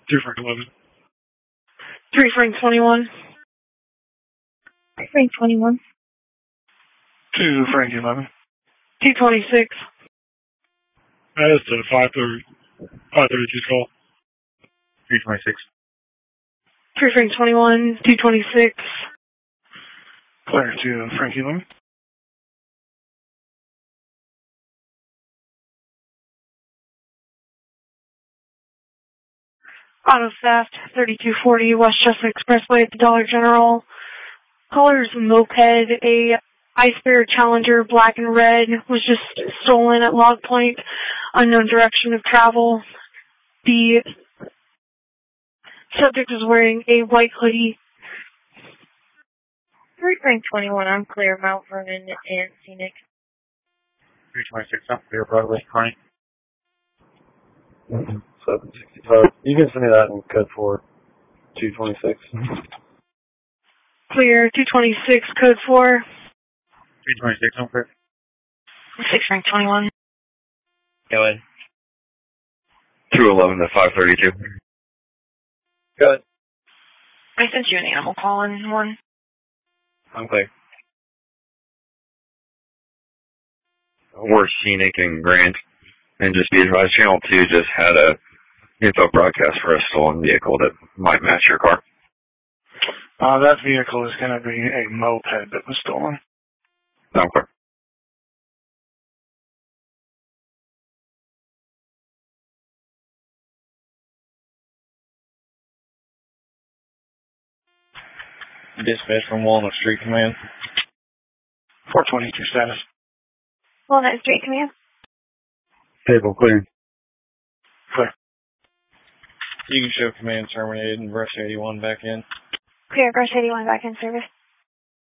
2 Frank 11. 3 Frank 21. 3 Frank 21. 2 Frank 11. 226. That's a 532 call. 326. 3 Frank 21. 226. Clear to Frank 11. Auto theft, 3240 Westchester Expressway at the Dollar General. Colors moped, a Ice Bear Challenger, black and red, was just stolen at Log Point. Unknown direction of travel. The subject was wearing a white hoodie. 3 Frank 21, I'm clear, Mount Vernon and Scenic. 326, I'm clear, Broadway, Connie. 765. You can send me that in code for 226. Clear, 226, code 4. 326, I'm clear. 6 Frank 21. Go ahead. 211 to 532. Go ahead. I sent you an animal call in one. I'm clear. We're Scenic and Grant. And just be advised, Channel 2 just had a info broadcast for a stolen vehicle that might match your car. That vehicle is going to be a moped that was stolen. Okay. Dispatch from Walnut Street Command. 422 status. Walnut Street Command. Table clear. Clear. You can show command terminated and brush 81 back in. Clear, brush 81 back in service.